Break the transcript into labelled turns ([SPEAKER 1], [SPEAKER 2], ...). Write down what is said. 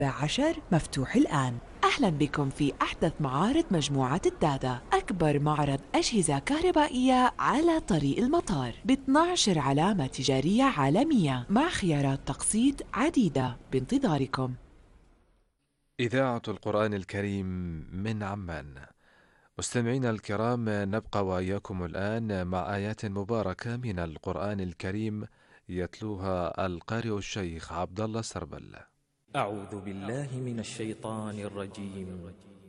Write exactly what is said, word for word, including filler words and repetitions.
[SPEAKER 1] عشر مفتوح الآن. أهلا بكم في أحدث معارض مجموعة الدادا، أكبر معرض أجهزة كهربائية على طريق المطار ب اثنتي عشرة علامة تجارية عالمية مع خيارات تقسيط عديدة بانتظاركم.
[SPEAKER 2] إذاعة القرآن الكريم من عمان. مستمعينا الكرام، نبقى وإياكم الآن مع آيات مباركة من القرآن الكريم يتلوها القارئ الشيخ عبد الله السربل.
[SPEAKER 3] أعوذ بالله من الشيطان الرجيم.